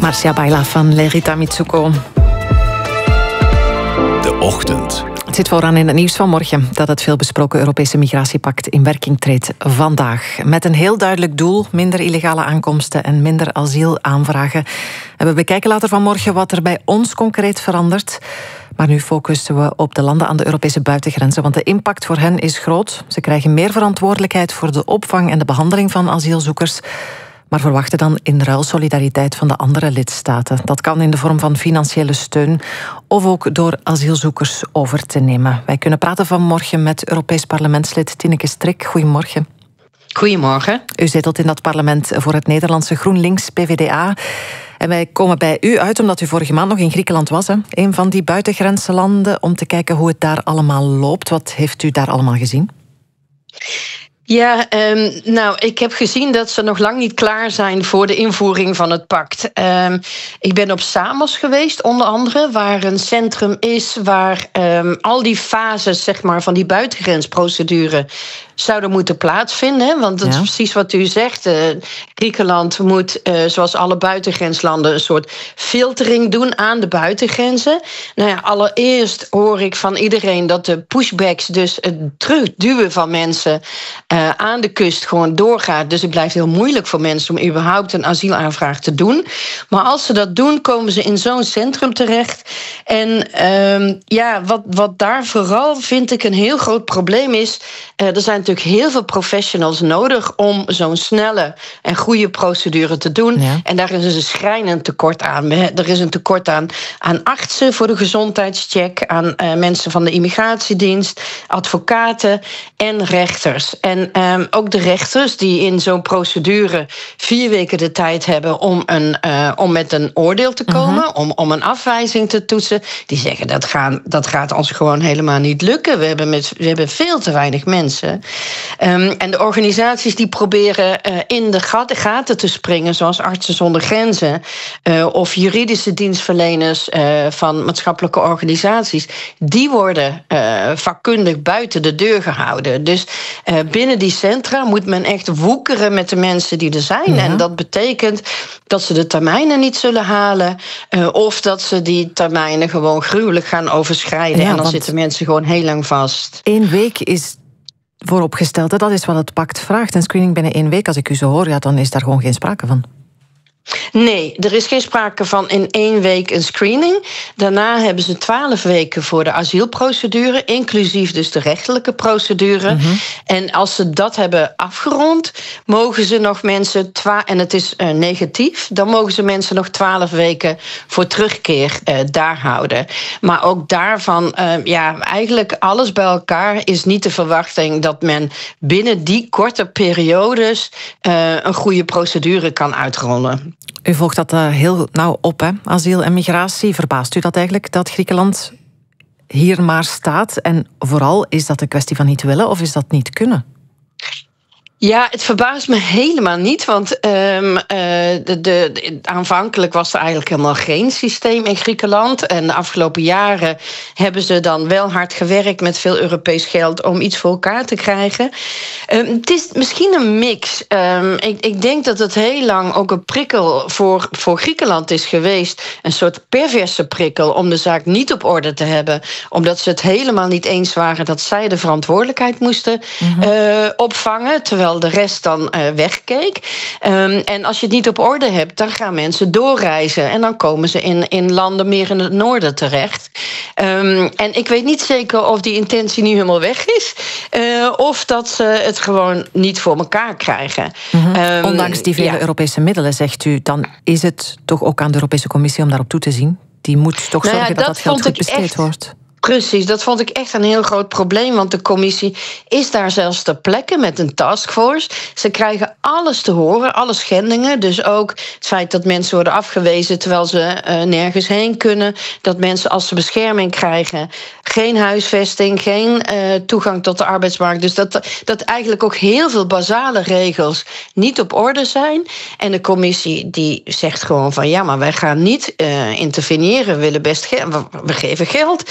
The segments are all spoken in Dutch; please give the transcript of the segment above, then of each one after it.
Marcia Baila van Lerita Mitsuko. De Ochtend. Het zit vooraan in het nieuws van morgen dat het veelbesproken Europese migratiepact in werking treedt vandaag. Met een heel duidelijk doel: minder illegale aankomsten en minder asielaanvragen. En we bekijken later vanmorgen wat er bij ons concreet verandert. Maar nu focussen we op de landen aan de Europese buitengrenzen, want de impact voor hen is groot. Ze krijgen meer verantwoordelijkheid voor de opvang en de behandeling van asielzoekers, maar verwachten dan in ruil solidariteit van de andere lidstaten. Dat kan in de vorm van financiële steun of ook door asielzoekers over te nemen. Wij kunnen praten vanmorgen met Europees parlementslid Tineke Strik. Goedemorgen. Goedemorgen. U zetelt in dat parlement voor het Nederlandse GroenLinks PvdA. En wij komen bij u uit omdat u vorige maand nog in Griekenland was. Hè? Een van die buitengrenslanden, om te kijken hoe het daar allemaal loopt. Wat heeft u daar allemaal gezien? Ja, ik heb gezien dat ze nog lang niet klaar zijn voor de invoering van het pact. Ik ben op Samos geweest, onder andere, waar een centrum is waar al die fases, zeg maar, van die buitengrensprocedure zouden moeten plaatsvinden. Hè? Want dat is precies wat u zegt. Griekenland moet, zoals alle buitengrenslanden, een soort filtering doen aan de buitengrenzen. Nou ja, allereerst hoor ik van iedereen dat de pushbacks, dus het terugduwen van mensen aan de kust, gewoon doorgaat. Dus het blijft heel moeilijk voor mensen om überhaupt een asielaanvraag te doen. Maar als ze dat doen, komen ze in zo'n centrum terecht. En wat daar vooral, vind ik, een heel groot probleem is, er zijn natuurlijk heel veel professionals nodig om zo'n snelle en goede procedure te doen. Ja. En daar is een schrijnend tekort aan. Er is een tekort aan artsen voor de gezondheidscheck, aan mensen van de immigratiedienst, advocaten en rechters. En ook de rechters die in zo'n procedure 4 weken de tijd hebben om met een oordeel te komen, om een afwijzing te toetsen, die zeggen dat gaat ons gewoon helemaal niet lukken. We hebben veel te weinig mensen. En de organisaties die proberen in de gaten te springen, zoals Artsen zonder Grenzen of juridische dienstverleners van maatschappelijke organisaties, die worden vakkundig buiten de deur gehouden. Dus binnen die centra moet men echt woekeren met de mensen die er zijn. Ja. En dat betekent dat ze de termijnen niet zullen halen, of dat ze die termijnen gewoon gruwelijk gaan overschrijden. Ja, en dan zitten mensen gewoon heel lang vast. 1 week is vooropgesteld. Dat is wat het pact vraagt. Een screening binnen 1 week, als ik u zo hoor, dan is daar gewoon geen sprake van. Nee, er is geen sprake van in 1 week een screening. Daarna hebben ze 12 weken voor de asielprocedure, inclusief dus de rechterlijke procedure. En als ze dat hebben afgerond, mogen ze nog mensen, en het is negatief, dan mogen ze mensen nog 12 weken voor terugkeer daar houden. Maar ook daarvan, eigenlijk alles bij elkaar is niet de verwachting dat men binnen die korte periodes een goede procedure kan uitrollen. U volgt dat heel nauw op, hè? Asiel en migratie. Verbaast u dat eigenlijk, dat Griekenland hier maar staat? En vooral, is dat een kwestie van niet willen of is dat niet kunnen? Ja, het verbaast me helemaal niet, want aanvankelijk was er eigenlijk helemaal geen systeem in Griekenland. En de afgelopen jaren hebben ze dan wel hard gewerkt met veel Europees geld om iets voor elkaar te krijgen. Het is misschien een mix. Ik denk dat het heel lang ook een prikkel voor Griekenland is geweest. Een soort perverse prikkel om de zaak niet op orde te hebben. Omdat ze het helemaal niet eens waren dat zij de verantwoordelijkheid moesten opvangen, terwijl de rest dan wegkeek. En als je het niet op orde hebt, dan gaan mensen doorreizen. En dan komen ze in landen meer in het noorden terecht. En ik weet niet zeker of die intentie nu helemaal weg is, of dat ze het gewoon niet voor elkaar krijgen. Ondanks die vele Europese middelen, zegt u, dan is het toch ook aan de Europese Commissie om daarop toe te zien. Die moet toch zorgen dat geld goed besteed wordt. Precies, dat vond ik echt een heel groot probleem, want de commissie is daar zelfs ter plekke met een taskforce. Ze krijgen alles te horen, alle schendingen. Dus ook het feit dat mensen worden afgewezen terwijl ze nergens heen kunnen. Dat mensen, als ze bescherming krijgen, geen huisvesting, geen toegang tot de arbeidsmarkt. Dus dat eigenlijk ook heel veel basale regels niet op orde zijn. En de commissie die zegt gewoon van ja, maar wij gaan niet interveneren. We willen best we geven geld, maar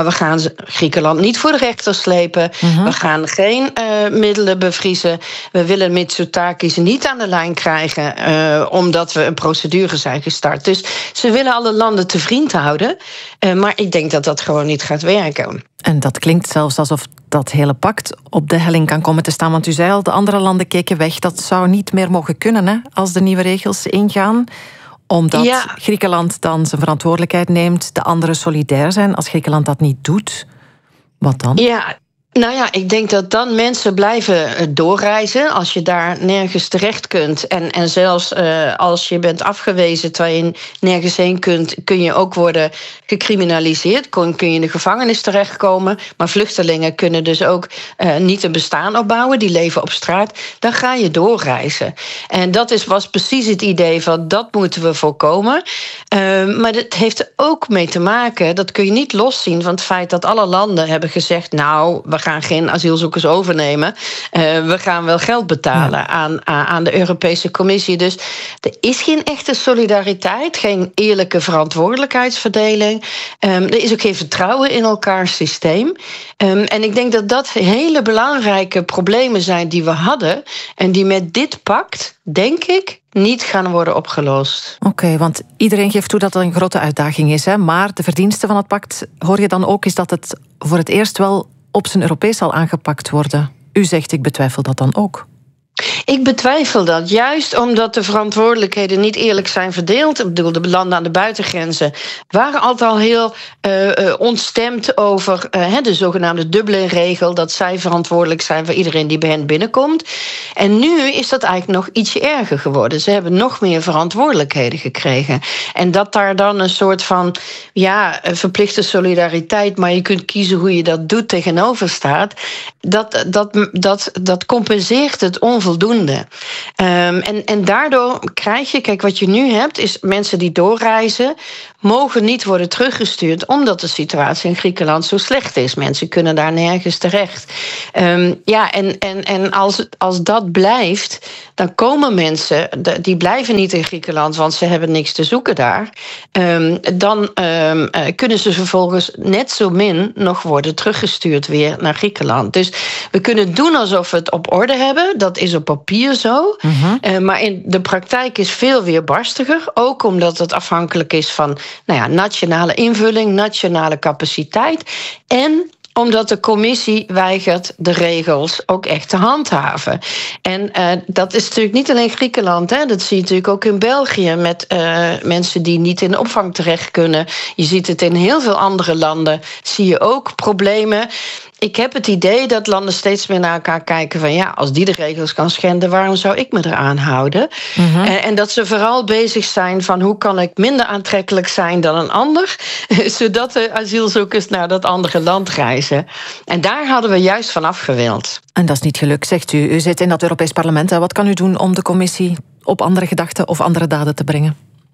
we gaan Griekenland niet voor de rechter slepen. We gaan geen middelen bevriezen. We willen Mitsotakis niet aan de lijn krijgen, omdat we een procedure zijn gestart. Dus ze willen alle landen te vriend houden. Maar ik denk dat dat gewoon niet gaat werken. En dat klinkt zelfs alsof dat hele pact op de helling kan komen te staan. Want u zei al, de andere landen keken weg. Dat zou niet meer mogen kunnen, hè, als de nieuwe regels ingaan. Omdat Griekenland dan zijn verantwoordelijkheid neemt, de anderen solidair zijn. Als Griekenland dat niet doet, wat dan? Ja. Nou ja, ik denk dat dan mensen blijven doorreizen als je daar nergens terecht kunt. En zelfs als je bent afgewezen terwijl je nergens heen kunt, kun je ook worden gecriminaliseerd. Kun je in de gevangenis terechtkomen. Maar vluchtelingen kunnen dus ook niet een bestaan opbouwen. Die leven op straat. Dan ga je doorreizen. En dat was precies het idee van dat moeten we voorkomen. Maar dat heeft er ook mee te maken, dat kun je niet loszien van het feit dat alle landen hebben gezegd, nou, we gaan geen asielzoekers overnemen. We gaan wel geld betalen aan de Europese Commissie. Dus er is geen echte solidariteit, geen eerlijke verantwoordelijkheidsverdeling. Er is ook geen vertrouwen in elkaars systeem. En ik denk dat dat hele belangrijke problemen zijn die we hadden en die met dit pact, denk ik, niet gaan worden opgelost. Oké, want iedereen geeft toe dat het een grote uitdaging is. Hè? Maar de verdienste van het pact, hoor je dan ook, is dat het voor het eerst wel op zijn Europees zal aangepakt worden. U zegt, ik betwijfel dat dan ook. Ik betwijfel dat, juist omdat de verantwoordelijkheden niet eerlijk zijn verdeeld. Ik bedoel, de landen aan de buitengrenzen waren altijd al heel ontstemd over de zogenaamde Dublin-regel, dat zij verantwoordelijk zijn voor iedereen die bij hen binnenkomt. En nu is dat eigenlijk nog ietsje erger geworden. Ze hebben nog meer verantwoordelijkheden gekregen. En dat daar dan een soort van verplichte solidariteit, maar je kunt kiezen hoe je dat doet, tegenover staat, dat compenseert het onvoldoende. En daardoor krijg je, kijk, wat je nu hebt, is mensen die doorreizen, mogen niet worden teruggestuurd, omdat de situatie in Griekenland zo slecht is. Mensen kunnen daar nergens terecht. En als dat blijft, dan komen mensen, die blijven niet in Griekenland, want ze hebben niks te zoeken daar. Dan kunnen ze vervolgens net zo min nog worden teruggestuurd weer naar Griekenland. Dus we kunnen doen alsof we het op orde hebben. Dat is op papier zo. Maar in de praktijk is veel weerbarstiger. Ook omdat het afhankelijk is van nationale invulling, nationale capaciteit. En omdat de commissie weigert de regels ook echt te handhaven. En dat is natuurlijk niet alleen Griekenland. Hè. Dat zie je natuurlijk ook in België met mensen die niet in de opvang terecht kunnen. Je ziet het in heel veel andere landen. Zie je ook problemen. Ik heb het idee dat landen steeds meer naar elkaar kijken van als die de regels kan schenden, waarom zou ik me eraan houden? En dat ze vooral bezig zijn van hoe kan ik minder aantrekkelijk zijn dan een ander, zodat de asielzoekers naar dat andere land reizen. En daar hadden we juist van afgewild. En dat is niet gelukt, zegt u. U zit in dat Europees Parlement. Wat kan u doen om de commissie op andere gedachten of andere daden te brengen?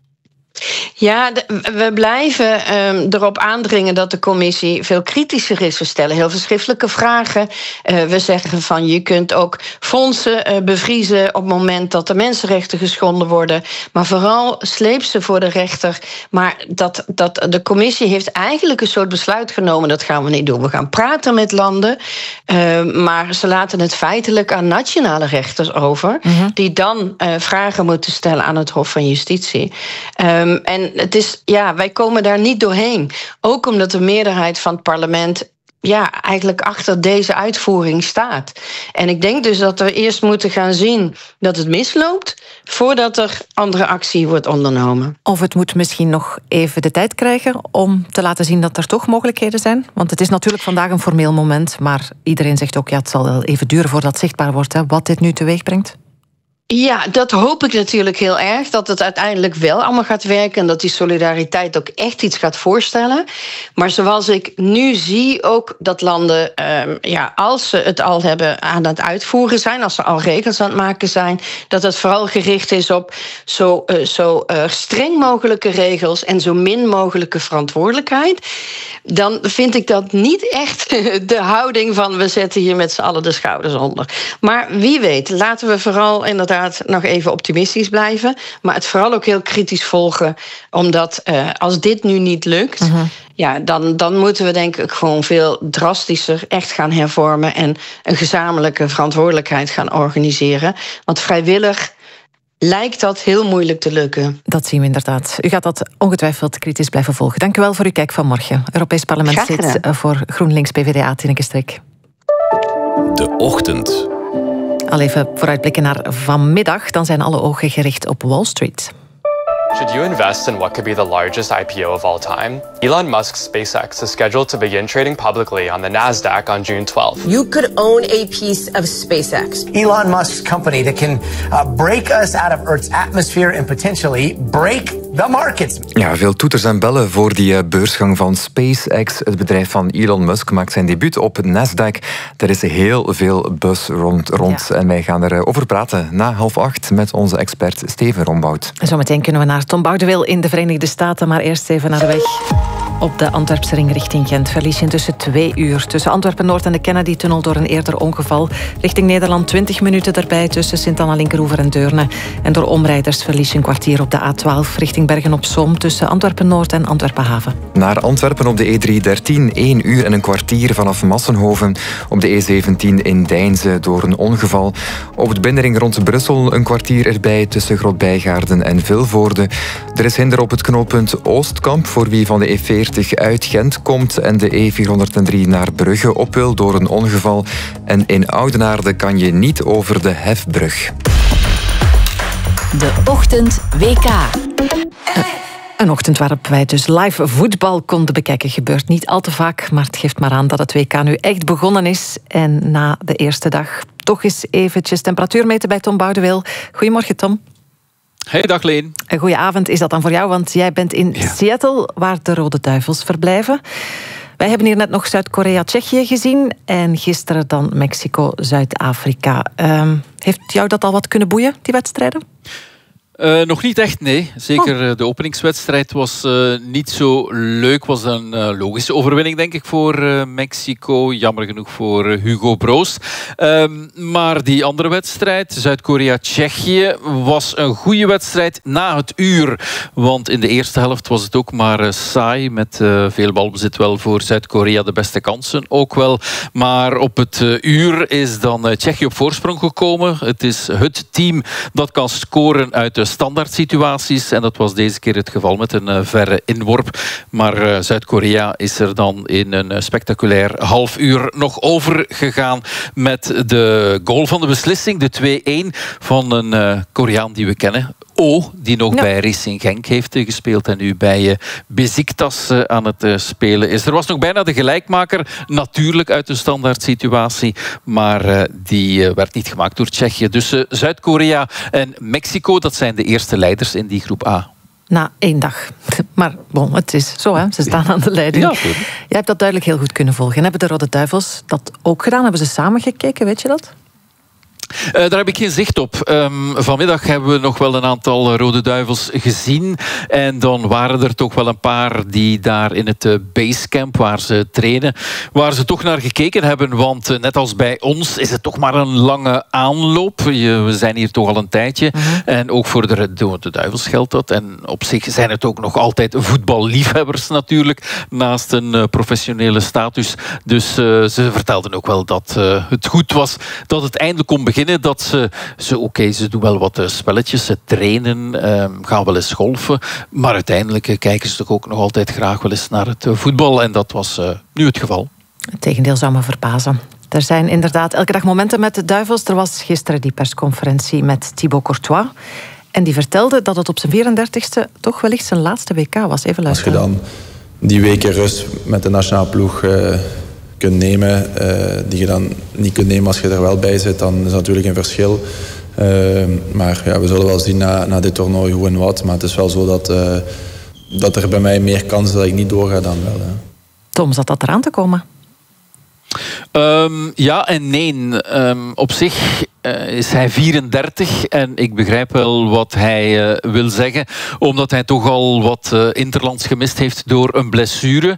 Ja, we blijven erop aandringen dat de commissie veel kritischer is. We stellen heel veel schriftelijke vragen. We zeggen van je kunt ook fondsen bevriezen op het moment dat de mensenrechten geschonden worden. Maar vooral sleep ze voor de rechter. Maar de commissie heeft eigenlijk een soort besluit genomen. Dat gaan we niet doen. We gaan praten met landen. Maar ze laten het feitelijk aan nationale rechters over. Die dan vragen moeten stellen aan het Hof van Justitie. En het is, wij komen daar niet doorheen. Ook omdat de meerderheid van het parlement eigenlijk achter deze uitvoering staat. En ik denk dus dat we eerst moeten gaan zien dat het misloopt, voordat er andere actie wordt ondernomen. Of het moet misschien nog even de tijd krijgen om te laten zien dat er toch mogelijkheden zijn. Want het is natuurlijk vandaag een formeel moment, maar iedereen zegt ook, het zal wel even duren voordat het zichtbaar wordt, hè, wat dit nu teweeg brengt. Ja, dat hoop ik natuurlijk heel erg. Dat het uiteindelijk wel allemaal gaat werken. En dat die solidariteit ook echt iets gaat voorstellen. Maar zoals ik nu zie ook dat landen, als ze het al hebben aan het uitvoeren zijn, als ze al regels aan het maken zijn, dat het vooral gericht is op zo streng mogelijke regels en zo min mogelijke verantwoordelijkheid. Dan vind ik dat niet echt de houding van we zetten hier met z'n allen de schouders onder. Maar wie weet, laten we vooral inderdaad inderdaad nog even optimistisch blijven. Maar het vooral ook heel kritisch volgen. Omdat als dit nu niet lukt, dan moeten we denk ik gewoon veel drastischer echt gaan hervormen en een gezamenlijke verantwoordelijkheid gaan organiseren. Want vrijwillig lijkt dat heel moeilijk te lukken. Dat zien we inderdaad. U gaat dat ongetwijfeld kritisch blijven volgen. Dank u wel voor uw kijk vanmorgen. Europees Parlementslid voor GroenLinks PvdA, Tineke Strik. De Ochtend. Al even vooruitblikken naar vanmiddag. Dan zijn alle ogen gericht op Wall Street. Should you invest in what could be the largest IPO of all time? Elon Musk's SpaceX is scheduled to begin trading publicly on the Nasdaq on June 12th. You could own a piece of SpaceX. Elon Musk's company that can break us out of Earth's atmosphere and potentially break the markets. Ja, veel toeters en bellen voor die beursgang van SpaceX. Het bedrijf van Elon Musk maakt zijn debuut op Nasdaq. Er is heel veel buzz rond. En wij gaan erover praten na 7:30 met onze expert Steven Rombout. Zometeen kunnen we naar Tom Boudewil in de Verenigde Staten, maar eerst even naar de weg op de Antwerpse ring richting Gent. Verlies je intussen 2 uur. Tussen Antwerpen-Noord en de Kennedy-tunnel door een eerder ongeval. Richting Nederland 20 minuten erbij tussen Sint-Anna-Linkeroever en Deurne. En door omrijders verlies je een kwartier op de A12 richting Bergen-op-Zoom tussen Antwerpen-Noord en Antwerpen-Haven. Naar Antwerpen op de E313 1 uur en een kwartier vanaf Massenhoven. Op de E17 in Deinze door een ongeval. Op de binnenring rond Brussel een kwartier erbij tussen Grootbijgaarden en Vilvoorde. Er is hinder op het knooppunt Oostkamp voor wie van de E40 uit Gent komt en de E403 naar Brugge op wil door een ongeval. En in Oudenaarde kan je niet over de Hefbrug. De Ochtend WK. Een ochtend waarop wij dus live voetbal konden bekijken. Gebeurt niet al te vaak, maar het geeft maar aan dat het WK nu echt begonnen is. En na de eerste dag toch eens eventjes temperatuur meten bij Tom Boudewil. Goedemorgen, Tom. Hey, dag Leen. Een goeie avond is dat dan voor jou, want jij bent in Seattle, waar de Rode Duivels verblijven. Wij hebben hier net nog Zuid-Korea-Tsjechië gezien en gisteren dan Mexico-Zuid-Afrika. Heeft jou dat al wat kunnen boeien, die wedstrijden? Nog niet echt, nee. Zeker de openingswedstrijd was niet zo leuk. Was een logische overwinning, denk ik, voor Mexico. Jammer genoeg voor Hugo Broos. Maar die andere wedstrijd, Zuid-Korea-Tsjechië, was een goede wedstrijd na het uur. Want in de eerste helft was het ook maar saai. Met veel balbezit wel voor Zuid-Korea de beste kansen ook wel. Maar op het uur is dan Tsjechië op voorsprong gekomen. Het is het team dat kan scoren uit de standaard situaties. En dat was deze keer het geval met een verre inworp. Maar Zuid-Korea is er dan in een spectaculair half uur nog over gegaan met de goal van de beslissing. De 2-1 van een Koreaan die we kennen. Die nog bij Racing Genk heeft gespeeld en nu bij Besiktas aan het spelen is. Er was nog bijna de gelijkmaker, natuurlijk uit de standaard situatie, maar die werd niet gemaakt door Tsjechië. Dus Zuid-Korea en Mexico, dat zijn de eerste leiders in die groep A. Na 1 dag. Maar bon, het is zo, hè. Ze staan aan de leiding. Ja, jij hebt dat duidelijk heel goed kunnen volgen. En hebben de Rode Duivels dat ook gedaan? Hebben ze samen gekeken, weet je dat? Daar heb ik geen zicht op. Vanmiddag hebben we nog wel een aantal Rode Duivels gezien. En dan waren er toch wel een paar die daar in het basecamp waar ze trainen, waar ze toch naar gekeken hebben. Want net als bij ons is het toch maar een lange aanloop. We zijn hier toch al een tijdje. En ook voor de Duivels geldt dat. En op zich zijn het ook nog altijd voetballiefhebbers natuurlijk. Naast een professionele status. Dus ze vertelden ook wel dat het goed was dat het eindelijk kon beginnen. Dat ze doen wel wat spelletjes, ze trainen, gaan wel eens golfen. Maar uiteindelijk kijken ze toch ook nog altijd graag wel eens naar het voetbal. En dat was nu het geval. Het tegendeel zou me verbazen. Er zijn inderdaad elke dag momenten met de Duivels. Er was gisteren die persconferentie met Thibaut Courtois. En die vertelde dat het op zijn 34e toch wellicht zijn laatste WK was. Even luisteren. Als je dan die weken rust met de nationale ploeg kunt nemen, die je dan niet kunt nemen als je er wel bij zit, dan is dat natuurlijk een verschil. Maar ja, we zullen wel zien na dit toernooi hoe en wat. Maar het is wel zo dat er bij mij meer kans is dat ik niet doorga dan wel. Tom, zat dat eraan te komen? Ja en nee. Op zich is hij 34 en ik begrijp wel wat hij wil zeggen, omdat hij toch al wat interlands gemist heeft door een blessure.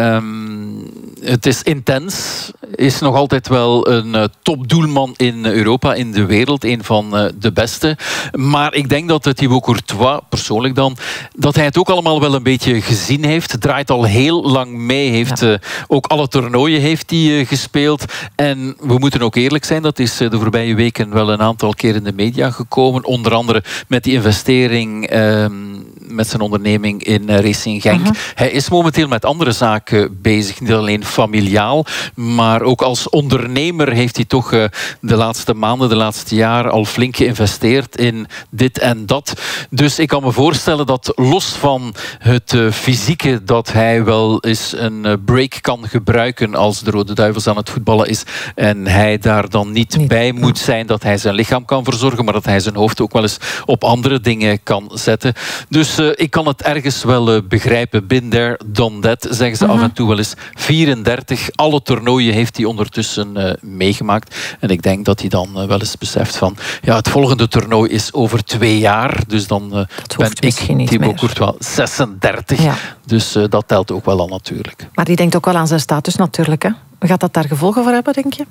Het is intens, is nog altijd wel een topdoelman in Europa, in de wereld, een van de beste. Maar ik denk dat Thibaut Courtois, persoonlijk dan, dat hij het ook allemaal wel een beetje gezien heeft. Draait al heel lang mee, heeft ook alle toernooien heeft hij gespeeld. En we moeten ook eerlijk zijn, dat is de voorbije weken wel een aantal keer in de media gekomen. Onder andere met die investering met zijn onderneming in Racing Genk. Hij is momenteel met andere zaken bezig, niet alleen familiaal, maar ook als ondernemer heeft hij toch de laatste maanden, de laatste jaren al flink geïnvesteerd in dit en dat. Dus ik kan me voorstellen dat los van het fysieke, dat hij wel eens een break kan gebruiken als de Rode Duivels aan het voetballen is en hij daar dan niet bij moet zijn, dat hij zijn lichaam kan verzorgen, maar dat hij zijn hoofd ook wel eens op andere dingen kan zetten. Dus ik kan het ergens wel begrijpen. Been there, done that, zeggen ze af en toe wel eens. 34, alle toernooien heeft hij ondertussen meegemaakt. En ik denk dat hij dan wel eens beseft van, ja, het volgende toernooi is over 2 jaar. Dus dan ben ik, Thibaut Courtois, 36. Ja. Dus dat telt ook wel al natuurlijk. Maar die denkt ook wel aan zijn status natuurlijk, hè? Gaat dat daar gevolgen voor hebben, denk je?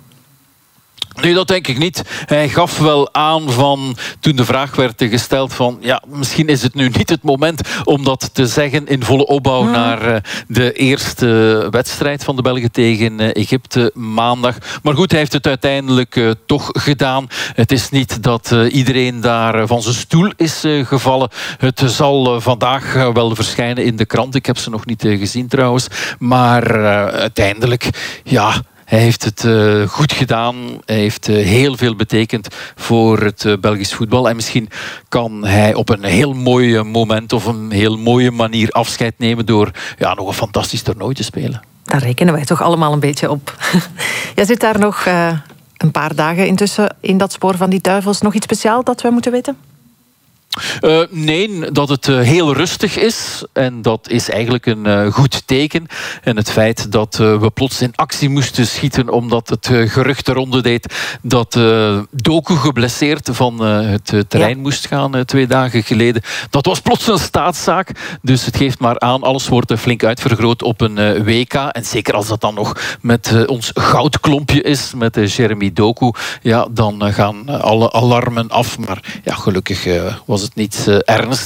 Nee, dat denk ik niet. Hij gaf wel aan van, toen de vraag werd gesteld van, ja, misschien is het nu niet het moment om dat te zeggen in volle opbouw naar de eerste wedstrijd van de Belgen tegen Egypte maandag. Maar goed, hij heeft het uiteindelijk toch gedaan. Het is niet dat iedereen daar van zijn stoel is gevallen. Het zal vandaag wel verschijnen in de krant. Ik heb ze nog niet gezien trouwens. Maar uiteindelijk, ja, hij heeft het goed gedaan. Hij heeft heel veel betekend voor het Belgisch voetbal. En misschien kan hij op een heel mooi moment of een heel mooie manier afscheid nemen door nog een fantastisch toernooi te spelen. Daar rekenen wij toch allemaal een beetje op. Jij zit daar nog een paar dagen intussen in dat spoor van die Duivels. Nog iets speciaals dat we moeten weten? Nee, dat het heel rustig is. En dat is eigenlijk een goed teken. En het feit dat we plots in actie moesten schieten omdat het gerucht de ronde deed dat Doku geblesseerd van het terrein moest gaan 2 dagen geleden. Dat was plots een staatszaak. Dus het geeft maar aan, alles wordt flink uitvergroot op een WK. En zeker als dat dan nog met ons goudklompje is, met Jeremy Doku, ja, dan gaan alle alarmen af. Maar ja, gelukkig was het niet ernst.